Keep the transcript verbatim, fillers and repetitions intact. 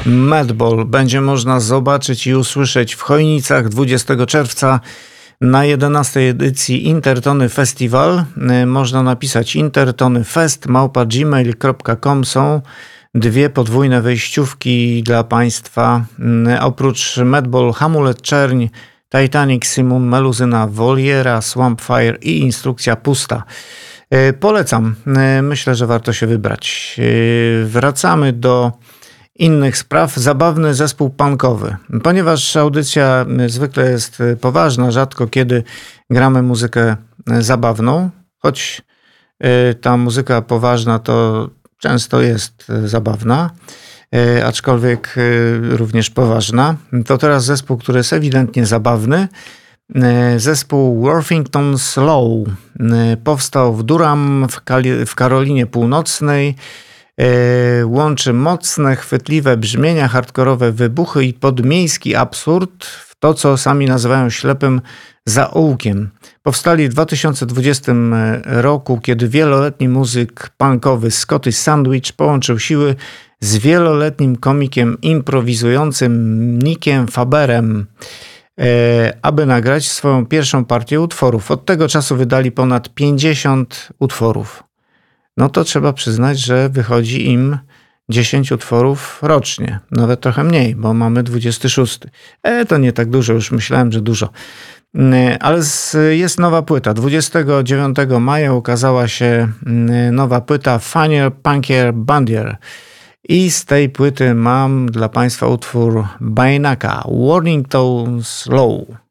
Madball będzie można zobaczyć i usłyszeć w Chojnicach dwudziestego czerwca na jedenastej edycji Intertony Festival. Można napisać intertonyfest małpa gmail kropka com. Są dwie podwójne wejściówki dla Państwa. Oprócz Madball, Hamulec Czerń, Titanic, Simon, Meluzyna, Voliera, Swampfire i Instrukcja Pusta. Polecam. Myślę, że warto się wybrać. Wracamy do innych spraw. Zabawny zespół punkowy. Ponieważ audycja zwykle jest poważna, rzadko kiedy gramy muzykę zabawną, choć ta muzyka poważna to często jest zabawna, aczkolwiek również poważna. To teraz zespół, który jest ewidentnie zabawny. Zespół Worthington Slow powstał w Durham w, Kali- w Karolinie Północnej. Łączy mocne, chwytliwe brzmienia, hardkorowe wybuchy i podmiejski absurd w to, co sami nazywają ślepym zaułkiem. Powstali w dwa tysiące dwudziestym roku, kiedy wieloletni muzyk punkowy Scotty Sandwich połączył siły z wieloletnim komikiem improwizującym Nickiem Faberem, aby nagrać swoją pierwszą partię utworów. Od tego czasu wydali ponad pięćdziesiąt utworów. No to trzeba przyznać, że wychodzi im dziesięć utworów rocznie. Nawet trochę mniej, bo mamy dwudziesty szósty. E, to nie tak dużo, już myślałem, że dużo. Ale jest nowa płyta. dwudziestego dziewiątego maja ukazała się nowa płyta Funnier, Punkier, Bandier. I z tej płyty mam dla Państwa utwór Bainaka, Worthington Slow.